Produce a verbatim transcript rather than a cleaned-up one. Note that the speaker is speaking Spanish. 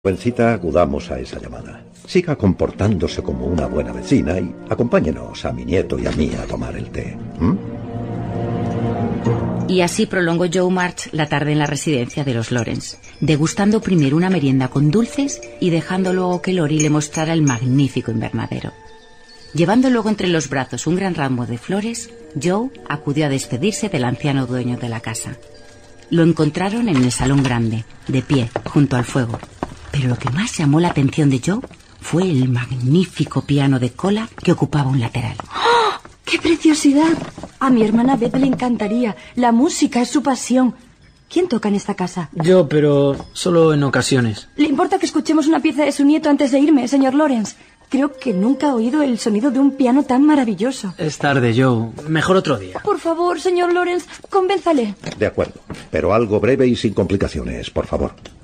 Jovencita, acudamos a esa llamada. Siga comportándose como una buena vecina y acompáñenos a mi nieto y a mí a tomar el té. ¿Mm? Y así prolongó Joe March la tarde en la residencia de los Lawrence, degustando primero una merienda con dulces y dejando luego que Lori le mostrara el magnífico invernadero. Llevando luego entre los brazos un gran ramo de flores, Joe acudió a despedirse del anciano dueño de la casa. Lo encontraron en el salón grande, de pie, junto al fuego. Pero lo que más llamó la atención de Joe fue el magnífico piano de cola que ocupaba un lateral. ¡Oh! ¡Qué preciosidad! A mi hermana Beth le encantaría. La música es su pasión. ¿Quién toca en esta casa? Yo, pero solo en ocasiones. ¿Le importa que escuchemos una pieza de su nieto antes de irme, señor Lawrence? Creo que nunca he oído el sonido de un piano tan maravilloso. Es tarde, Joe. Mejor otro día. Por favor, señor Lawrence, convénzale. De acuerdo, pero algo breve y sin complicaciones, por favor.